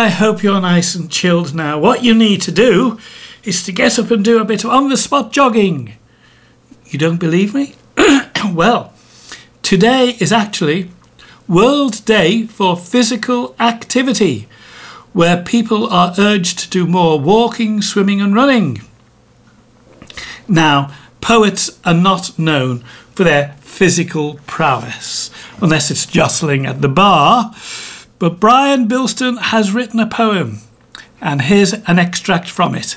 I hope you're nice and chilled now. What you need to do is to get up and do a bit of on-the-spot jogging. You don't believe me? Well, today is actually World Day for Physical Activity, where people are urged to do more walking, swimming and running. Now, poets are not known for their physical prowess, unless it's jostling at the bar. But Brian Bilston has written a poem, and here's an extract from it.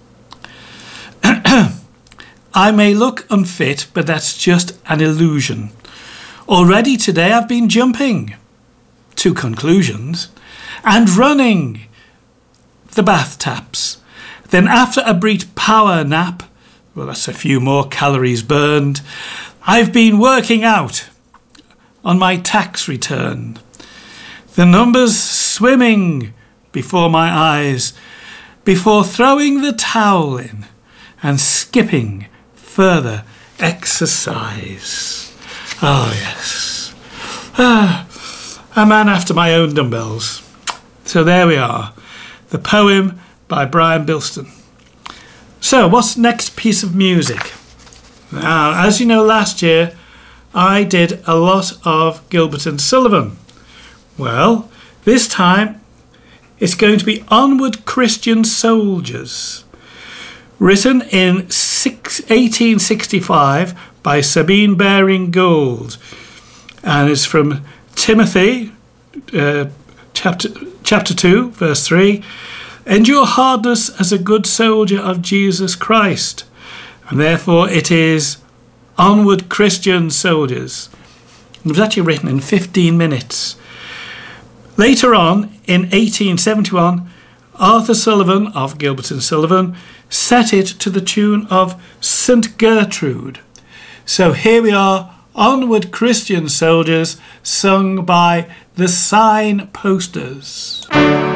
I may look unfit, but that's just an illusion. Already today I've been jumping to conclusions and running the bath taps. Then after a brief power nap, well, that's a few more calories burned, I've been working out on my tax return. The numbers swimming before my eyes, before throwing the towel in and skipping further exercise. Oh, yes. A man after my own dumbbells. So there we are. The poem by Brian Bilston. So what's next piece of music? Now, as you know, last year I did a lot of Gilbert and Sullivan. Well, this time it's going to be Onward Christian Soldiers, written in 1865 by Sabine Baring Gould, and it's from Timothy chapter 2 verse 3. Endure hardness as a good soldier of Jesus Christ. And therefore it is Onward Christian Soldiers. It was actually written in 15 minutes. Later on, in 1871, Arthur Sullivan of Gilbert and Sullivan set it to the tune of St. Gertrude. So here we are, Onward Christian Soldiers, sung by the Signposters.